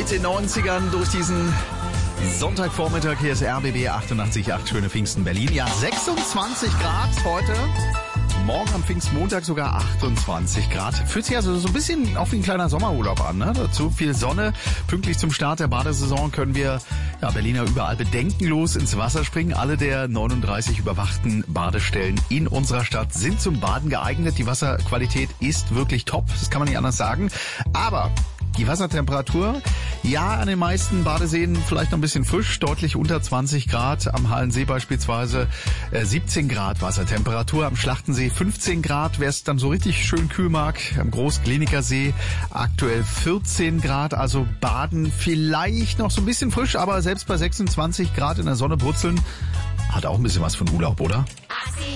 mit den 90ern durch diesen Sonntagvormittag. Hier ist RBB 88.8, schöne Pfingsten Berlin. Ja, 26 Grad heute. Morgen am Pfingstmontag sogar 28 Grad. Fühlt sich also so ein bisschen auch wie ein kleiner Sommerurlaub an, ne? Dazu viel Sonne. Pünktlich zum Start der Badesaison können wir Berliner überall bedenkenlos ins Wasser springen. Alle der 39 überwachten Badestellen in unserer Stadt sind zum Baden geeignet. Die Wasserqualität ist wirklich top, das kann man nicht anders sagen. Aber die Wassertemperatur, ja, an den meisten Badeseen vielleicht noch ein bisschen frisch, deutlich unter 20 Grad. Am Halensee beispielsweise 17 Grad Wassertemperatur, am Schlachtensee 15 Grad, wer es dann so richtig schön kühl mag. Am Großkliniker See aktuell 14 Grad, also Baden vielleicht noch so ein bisschen frisch, aber selbst bei 26 Grad in der Sonne brutzeln hat auch ein bisschen was von Urlaub, oder?